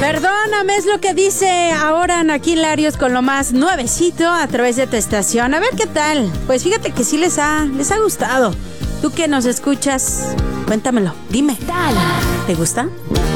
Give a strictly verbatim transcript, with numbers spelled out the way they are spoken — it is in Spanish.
Perdóname, es lo que dice ahora Anaquí Larios con lo más nuevecito a través de tu estación. A ver qué tal. Pues fíjate que sí les ha, les ha gustado. Tú que nos escuchas, cuéntamelo, dime. Tal. ¿Te gusta?